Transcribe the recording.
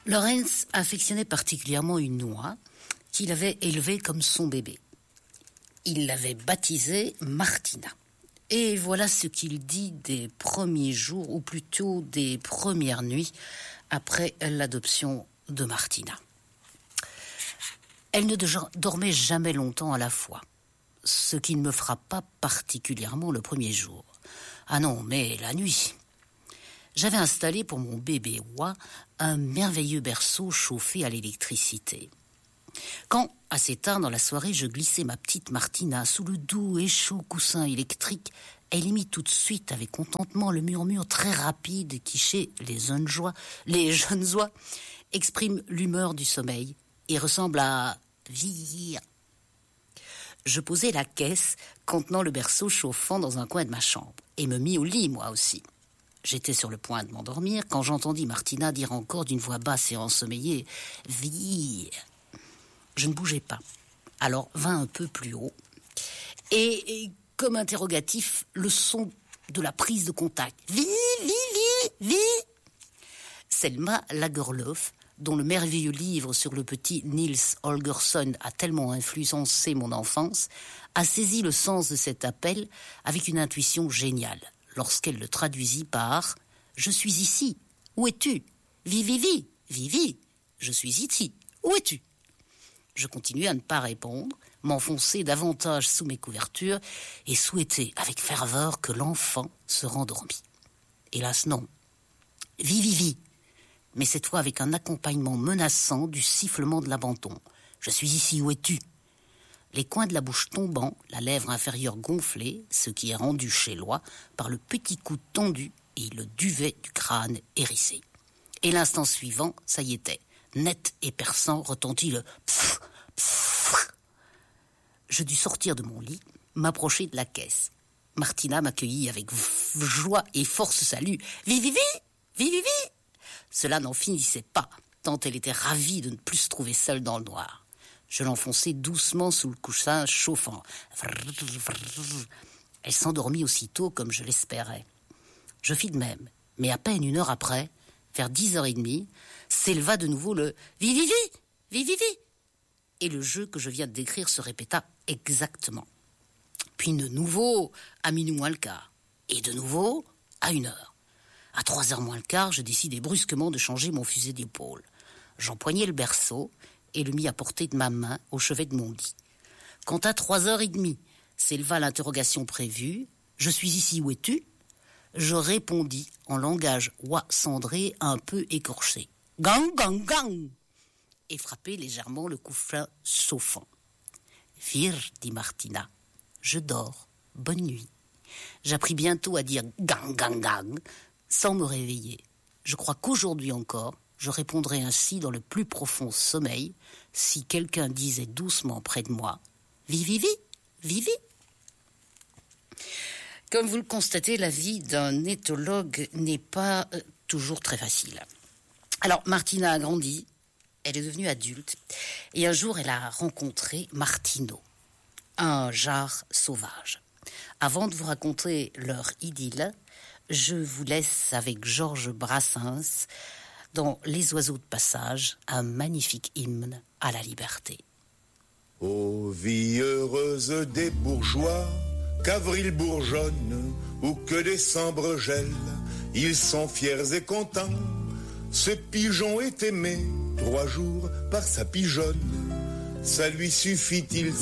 Lorenz affectionnait particulièrement une oie qu'il avait élevée comme son bébé. Il l'avait baptisée Martina. Et voilà ce qu'il dit des premiers jours, ou plutôt des premières nuits, après l'adoption de Martina. Elle ne dormait jamais longtemps à la fois, ce qui ne me frappe pas particulièrement le premier jour. Ah non, mais la nuit. J'avais installé pour mon bébé oie un merveilleux berceau chauffé à l'électricité. Quand, assez tard dans la soirée, je glissais ma petite Martina sous le doux et chaud coussin électrique, elle émit tout de suite avec contentement le murmure très rapide qui, chez les jeunes oies, exprime l'humeur du sommeil et ressemble à vieillir. Je posai la caisse contenant le berceau chauffant dans un coin de ma chambre et me mis au lit, moi aussi. J'étais sur le point de m'endormir quand j'entendis Martina dire encore d'une voix basse et ensommeillée « Vire ». Je ne bougeais pas. Alors vint un peu plus haut et comme interrogatif, le son de la prise de contact. « Vi, vi, vi, vi ». Selma Lagerlöf, dont le merveilleux livre sur le petit Nils Holgersson a tellement influencé mon enfance, a saisi le sens de cet appel avec une intuition géniale, lorsqu'elle le traduisit par « Je suis ici, où es-tu ? Vivi, Vivi, je suis ici, où es-tu ?» Je continuais à ne pas répondre, m'enfoncer davantage sous mes couvertures et souhaiter avec ferveur que l'enfant se rendormît. Hélas non. Vivi, mais cette fois avec un accompagnement menaçant du sifflement de l'abandon. Je suis ici, où es-tu ? Les coins de la bouche tombant, la lèvre inférieure gonflée, ce qui est rendu chez l'oie par le petit cou tendu et le duvet du crâne hérissé. Et l'instant suivant, ça y était, net et perçant retentit le pfff, pfff. Je dus sortir de mon lit, m'approcher de la caisse. Martina m'accueillit avec joie et force salut. Vivi, vivi. Cela n'en finissait pas, tant elle était ravie de ne plus se trouver seule dans le noir. Je l'enfonçai doucement sous le coussin chauffant. Elle s'endormit aussitôt comme je l'espérais. Je fis de même, mais à peine une heure après, vers 10h30, s'éleva de nouveau le « Vivi !» Et le jeu que je viens de décrire se répéta exactement. Puis de nouveau à minuit moins le quart, et de nouveau à 1h. À 3h moins le quart, je décidai brusquement de changer mon fusil d'épaule. J'empoignai le berceau et le mis à portée de ma main au chevet de mon lit. Quand à 3h30 s'éleva l'interrogation prévue, « Je suis ici, où es-tu ?» Je répondis en langage oie cendré un peu écorché. « Gang, gang, gang !» et frappai légèrement le couffin chauffant. « Vire » dit Martina. « Je dors. Bonne nuit. » J'appris bientôt à dire « gang, gang, gang » sans me réveiller. Je crois qu'aujourd'hui encore, je répondrai ainsi dans le plus profond sommeil si quelqu'un disait doucement près de moi « Vivi, vivi !» Comme vous le constatez, la vie d'un éthologue n'est pas toujours très facile. Alors, Martina a grandi, elle est devenue adulte, et un jour, elle a rencontré Martino, un jar sauvage. Avant de vous raconter leur idylle, je vous laisse avec Georges Brassens dans Les oiseaux de passage, un magnifique hymne à la liberté. Ô vie heureuse des bourgeois, qu'avril bourgeonne ou que décembre gèle, ils sont fiers et contents. Ce pigeon est aimé 3 jours par sa pigeonne. Ça lui suffit, il